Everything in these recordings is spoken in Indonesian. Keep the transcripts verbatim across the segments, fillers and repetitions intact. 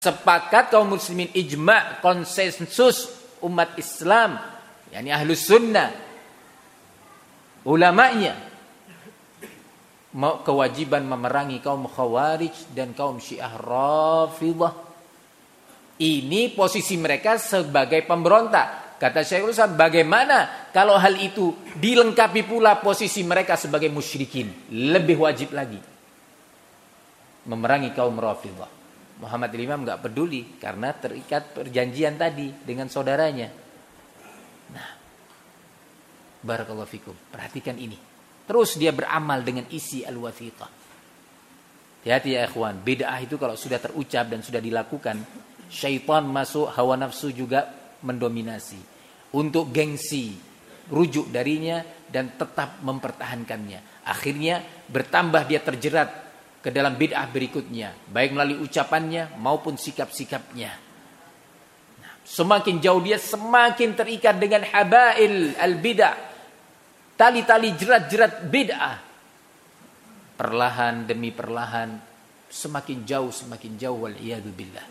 sepakat kaum muslimin, ijma', konsensus umat Islam, yakni ahlus sunnah, ulama'nya, mau kewajiban memerangi kaum khawarij dan kaum syiah rafidah. Ini posisi mereka sebagai pemberontak. Kata Syekhul Islam, bagaimana kalau hal itu dilengkapi pula posisi mereka sebagai musyrikin? Lebih wajib lagi memerangi kaum rafidah. Muhammad Imam enggak peduli karena terikat perjanjian tadi dengan saudaranya. Nah, barakallahu fikum. Perhatikan ini. Terus dia beramal dengan isi al-wathiqah. Hati-hati ya ikhwan, bid'ah itu kalau sudah terucap dan sudah dilakukan, syaitan masuk, hawa nafsu juga mendominasi. Untuk gengsi, rujuk darinya dan tetap mempertahankannya. Akhirnya bertambah dia terjerat ke dalam bid'ah berikutnya, baik melalui ucapannya maupun sikap-sikapnya. Nah, semakin jauh dia semakin terikat dengan habail al-bid'ah, tali-tali jerat-jerat bid'ah. Perlahan demi perlahan semakin jauh semakin jauh, wal iyadu billah.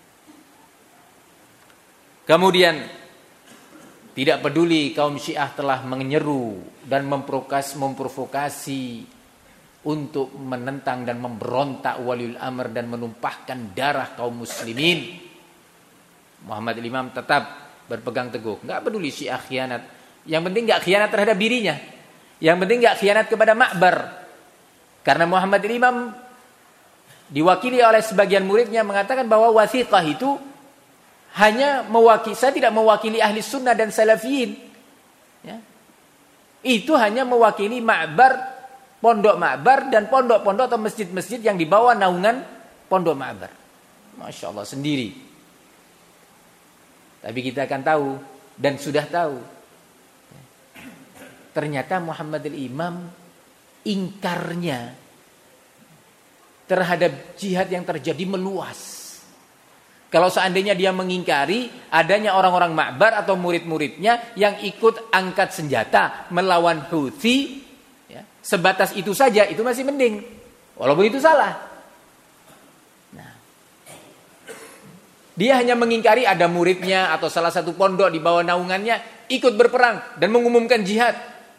Kemudian tidak peduli kaum Syiah telah menyeru dan memprovokasi untuk menentang dan memberontak waliul amr dan menumpahkan darah kaum muslimin, Muhammad Imam tetap berpegang teguh. Enggak peduli Syiah khianat. Yang penting enggak khianat terhadap dirinya. Yang penting enggak khianat kepada Ma'bar. Karena Muhammad Imam diwakili oleh sebagian muridnya mengatakan bahwa wathiqah itu hanya mewakili, saya tidak mewakili ahli sunnah dan salafiyin. Ya. Itu hanya mewakili Ma'bar, pondok Ma'bar dan pondok-pondok atau masjid-masjid yang dibawa naungan pondok Ma'bar. Masya Allah sendiri. Tapi kita akan tahu dan sudah tahu. Ternyata Muhammad Imam ingkarnya terhadap jihad yang terjadi meluas. Kalau seandainya dia mengingkari adanya orang-orang Ma'bar atau murid-muridnya yang ikut angkat senjata melawan Houthi, sebatas itu saja, itu masih mending. Walaupun itu salah. Nah, dia hanya mengingkari ada muridnya atau salah satu pondok di bawah naungannya ikut berperang dan mengumumkan jihad.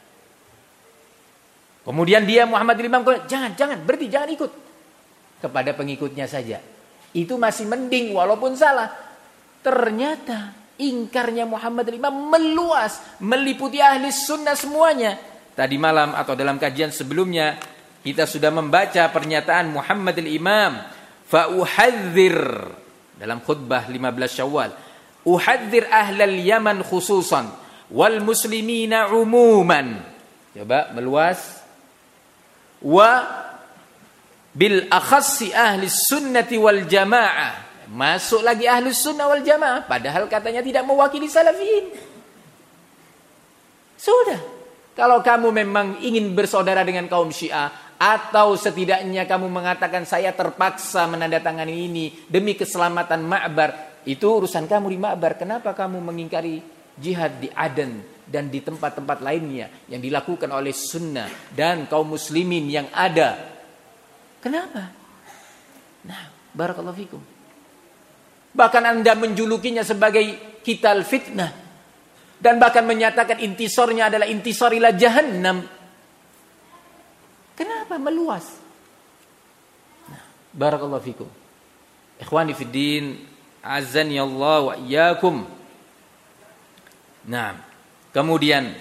Kemudian dia Muhammad Imam, jangan, jangan, berhenti, jangan ikut. Kepada pengikutnya saja. Itu masih mending walaupun salah. Ternyata ingkarnya Muhammad Imam meluas, meliputi ahli sunnah semuanya. Tadi malam atau dalam kajian sebelumnya kita sudah membaca pernyataan Muhammad al-Imam, fa uhadzir dalam khutbah lima belas Syawal, uhadzir ahlal Yaman khususan wal muslimina umuman. Coba meluas, wa bil akhassi ahli sunnati wal jamaah. Masuk lagi ahli sunnah wal jamaah padahal katanya tidak mewakili salafiyin. Sudah. Kalau kamu memang ingin bersaudara dengan kaum Syiah, atau setidaknya kamu mengatakan saya terpaksa menandatangani ini demi keselamatan Ma'bar, itu urusan kamu di Ma'bar. Kenapa kamu mengingkari jihad di Aden dan di tempat-tempat lainnya yang dilakukan oleh sunnah dan kaum muslimin yang ada? Kenapa? Nah, barakallahu fikum. Bahkan Anda menjulukinya sebagai kital fitnah. Dan bahkan menyatakan intisornya adalah intisor ila jahannam. Kenapa meluas? Nah, barakallahu fikum. Ikhwani fiddin, azani Allah wa iyyakum. Nah, kemudian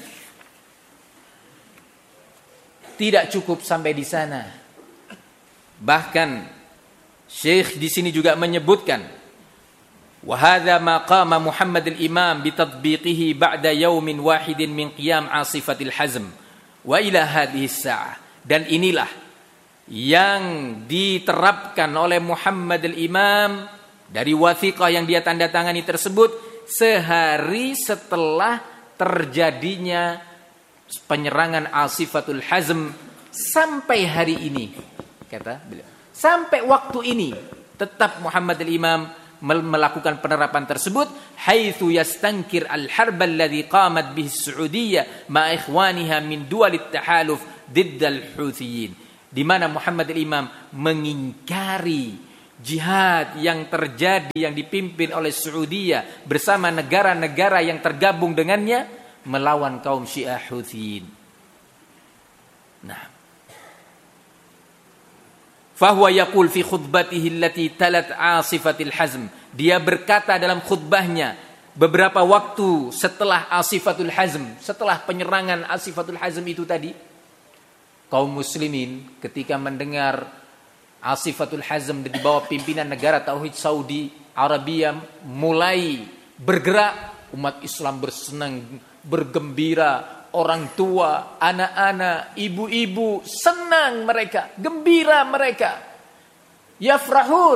tidak cukup sampai di sana. Bahkan Syekh di sini juga menyebutkan وهذا ما قام محمد الإمام بتطبيقه بعد يوم واحد من قيام عاصفة الحزم وإلى هذه الساعة. Dan inilah yang diterapkan oleh Muhammad al-Imam dari wathiqah yang dia tanda tangani tersebut sehari setelah terjadinya penyerangan Asifatul Hazm sampai hari ini, kata beliau. Sampai waktu ini tetap Muhammad al-Imam melakukan penerapan tersebut, haitsu yastankir al-harb alladhi qamat bihi as-Saudiyyah ma ikhwaniha min duwal at-tahaluf didd al-Houthiyyin, di mana Muhammad al-Imam mengingkari jihad yang terjadi yang dipimpin oleh Saudiyah bersama negara-negara yang tergabung dengannya melawan kaum Syiah Huthiyin. Nah, fahuwa yaqul fi khutbatihi allati talat Asifatul Hazm. Dia berkata dalam khutbahnya beberapa waktu setelah Asifatul Hazm, setelah penyerangan Asifatul Hazm itu tadi, kaum muslimin ketika mendengar Asifatul Hazm di bawah pimpinan negara Tauhid Saudi Arabia mulai bergerak, umat Islam bersenang, bergembira, orang tua, anak-anak, ibu-ibu senang mereka, gembira mereka. Yafrahun.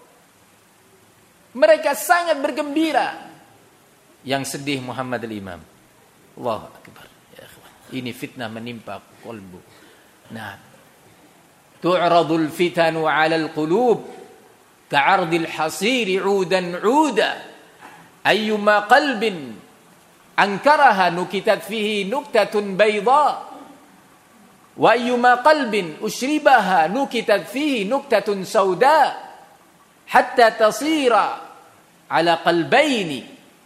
Mereka sangat bergembira. Yang sedih Muhammad al-Imam. Allahu Akbar. Ya ikhwan. Ini fitnah menimpa qalbu. Nah, tu'radul fitanu 'alal qulub ka'ardil hasiri 'udan 'uda ayyuma qalbin ankaraha nukitat fihi nuktatun bayda wa ayyuma qalbin ushribaha nukitat fihi nuktatun sauda hatta tasira 'ala qalbayni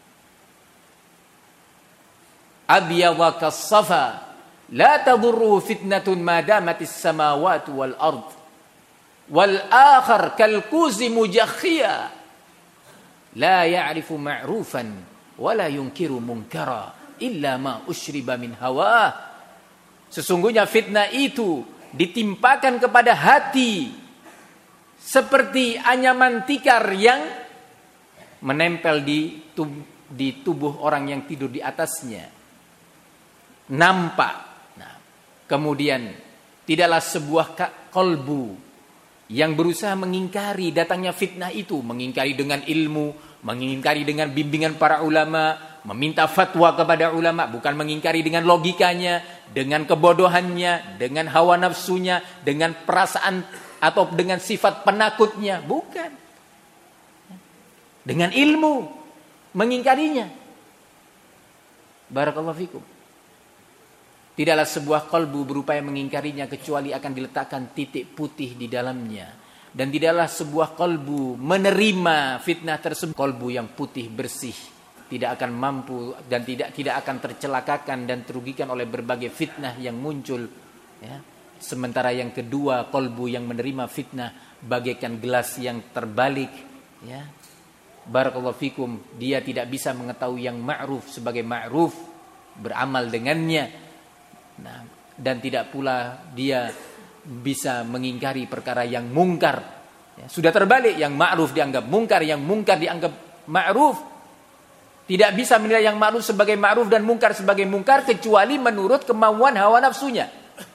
abyadha kas-safa la tadurruhu fitnatun ma damatis samawati wal ard wal akhar kal kuzi mujakhiya la ya'rifu ma'rufan wa la yunkiru munkara illa ma ushriba min hawa. Sesungguhnya fitnah itu ditimpakan kepada hati seperti anyaman tikar yang menempel di tubuh, di tubuh orang yang tidur di atasnya. Nampak. Kemudian tidaklah sebuah kolbu yang berusaha mengingkari datangnya fitnah itu, mengingkari dengan ilmu, mengingkari dengan bimbingan para ulama, meminta fatwa kepada ulama, bukan mengingkari dengan logikanya, dengan kebodohannya, dengan hawa nafsunya, dengan perasaan atau dengan sifat penakutnya, bukan. Dengan ilmu mengingkarinya. Barakallahu fikum. Tidaklah sebuah kalbu berupaya mengingkarinya kecuali akan diletakkan titik putih di dalamnya. Dan tidaklah sebuah kalbu menerima fitnah tersebut. Kalbu yang putih bersih tidak akan mampu dan tidak tidak akan tercelakakan dan terugikan oleh berbagai fitnah yang muncul. Ya. Sementara yang kedua, kalbu yang menerima fitnah bagaikan gelas yang terbalik. Ya. Barakallahu fikum, dia tidak bisa mengetahui yang ma'ruf sebagai ma'ruf, beramal dengannya. Nah, dan tidak pula dia bisa mengingkari perkara yang mungkar. Ya, sudah terbalik, yang ma'ruf dianggap mungkar, yang mungkar dianggap ma'ruf. Tidak bisa menilai yang ma'ruf sebagai ma'ruf dan mungkar sebagai mungkar kecuali menurut kemauan hawa nafsunya.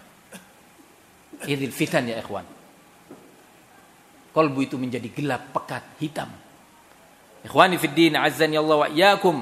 Idil fitan ya ikhwan. Qalbu itu menjadi gelap, pekat, hitam. Ikhwani fid din, azzani Allah wa iyyakum.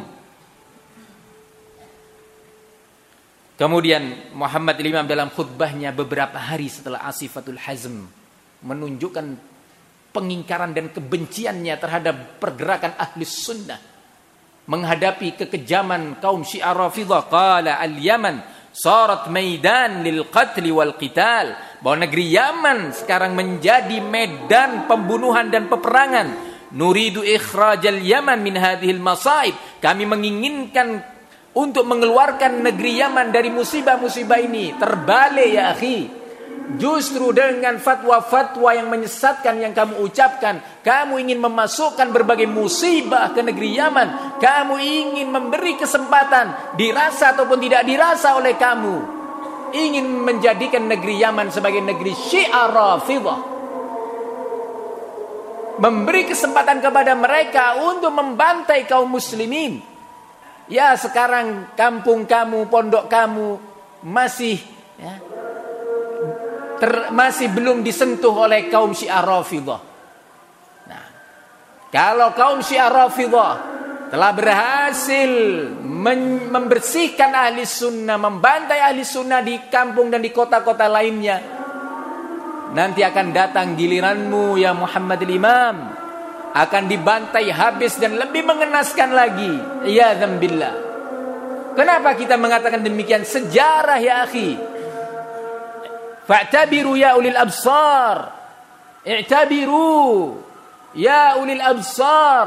Kemudian Muhammad al-Imam dalam khutbahnya beberapa hari setelah Asifatul Hazm menunjukkan pengingkaran dan kebenciannya terhadap pergerakan ahli sunnah menghadapi kekejaman kaum Syiah Rafidhah. Qala al-Yaman sarat maidan lil qatl wal qital, bahwa negeri Yaman sekarang menjadi medan pembunuhan dan peperangan. Nuridu ikhrajal Yaman min hadhil masaib, kami menginginkan untuk mengeluarkan negeri Yaman dari musibah-musibah ini. Terbalik ya akhi. Justru dengan fatwa-fatwa yang menyesatkan yang kamu ucapkan, kamu ingin memasukkan berbagai musibah ke negeri Yaman. Kamu ingin memberi kesempatan, dirasa ataupun tidak dirasa oleh kamu, ingin menjadikan negeri Yaman sebagai negeri Syiah Rafidhah. Memberi kesempatan kepada mereka untuk membantai kaum muslimin. Ya, sekarang kampung kamu, pondok kamu masih ya, ter, masih belum disentuh oleh kaum Syiah Rafidhah. Nah, kalau kaum Syiah Rafidhah telah berhasil men, membersihkan ahli sunnah, membantai ahli sunnah di kampung dan di kota-kota lainnya, nanti akan datang giliranmu ya Muhammad al-Imam, akan dibantai habis dan lebih mengenaskan lagi. Iyadzam billah. Kenapa kita mengatakan demikian? Sejarah ya akhi. Fa'tabiru ya ulil absar. I'tabiru. ya ulil absar